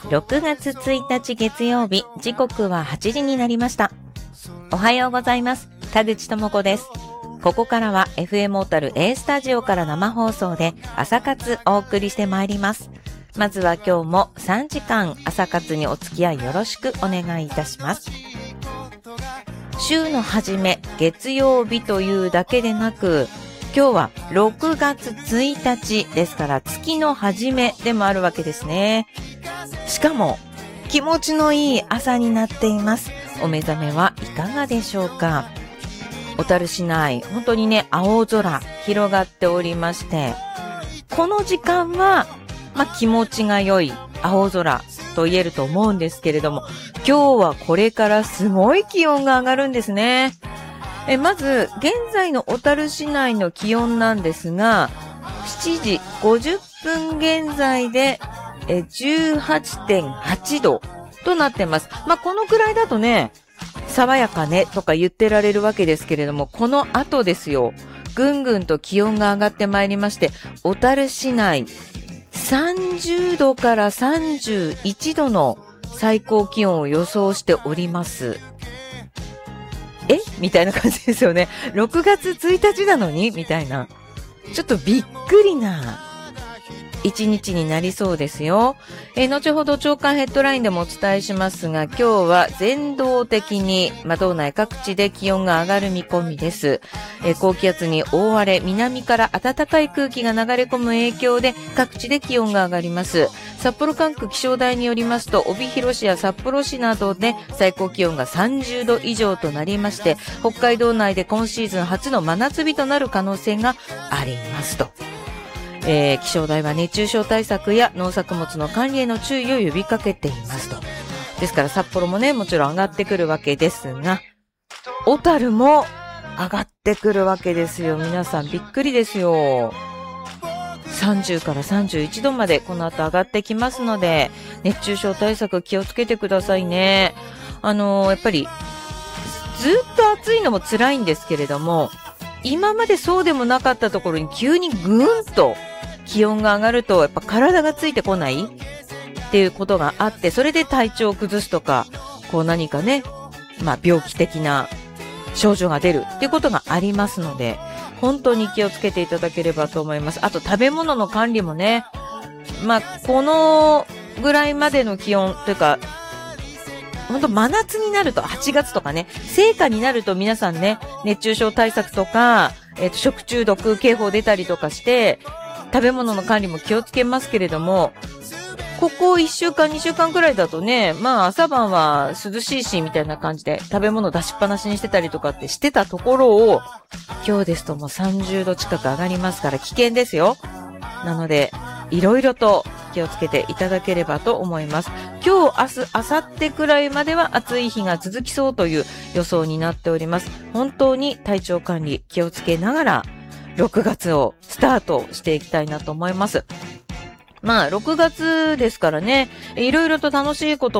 6月1日月曜日、時刻は8時になりました。おはようございます。田口智子です。ここからは FM 小樽 A スタジオから生放送で朝活お送りしてまいります。まずは今日も3時間朝活にお付き合いよろしくお願いいたします。週の初め、月曜日というだけでなく、今日は6月1日ですから月の初めでもあるわけですね。しかも気持ちのいい朝になっています。お目覚めはいかがでしょうか。小樽市内、本当にね、青空広がっておりまして、この時間は、気持ちが良い青空と言えると思うんですけれども、今日はこれからすごい気温が上がるんですね。まず、現在の小樽市内の気温なんですが、7時50分現在で、18.8 度となってます。このくらいだとね、爽やかねとか言ってられるわけですけれども、この後ですよ、ぐんぐんと気温が上がってまいりまして、小樽市内、30度から31度の最高気温を予想しております。みたいな感じですよね。6月1日なのにみたいな。ちょっとびっくりな一日になりそうですよ。後ほど朝刊ヘッドラインでもお伝えしますが、今日は全道的に道内各地で気温が上がる見込みです。高気圧に覆われ、南から暖かい空気が流れ込む影響で各地で気温が上がります。札幌管区気象台によりますと、帯広市や札幌市などで最高気温が30度以上となりまして、北海道内で今シーズン初の真夏日となる可能性がありますと。気象台は熱中症対策や農作物の管理への注意を呼びかけていますと。ですから札幌もね、もちろん上がってくるわけですが、小樽も上がってくるわけですよ。皆さんびっくりですよ。30から31度までこの後上がってきますので、熱中症対策気をつけてくださいね。やっぱりずっと暑いのも辛いんですけれども、今までそうでもなかったところに急にぐーんと気温が上がると、やっぱ体がついてこないっていうことがあって、それで体調を崩すとか、何かね、病気的な症状が出るっていうことがありますので、本当に気をつけていただければと思います。あと食べ物の管理もね、このぐらいまでの気温というか、本当真夏になると8月とかね、盛夏になると皆さんね、熱中症対策とか、食中毒警報出たりとかして、食べ物の管理も気をつけますけれども、ここ1週間2週間くらいだとね、朝晩は涼しいしみたいな感じで食べ物出しっぱなしにしてたりとかってしてたところを、今日ですともう30度近く上がりますから危険ですよ。なので、いろいろと気をつけていただければと思います。今日、明日、明後日くらいまでは暑い日が続きそうという予想になっております。本当に体調管理気をつけながら6月をスタートしていきたいなと思います。6月ですからね、いろいろと楽しいこと